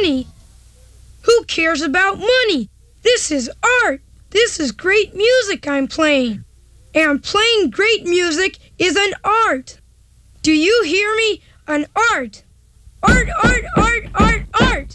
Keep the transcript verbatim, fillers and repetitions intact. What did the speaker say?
money. Who cares about money? This is art. This is great music I'm playing. And playing great music is an art. Do you hear me? An art. Art, art, art, art, art.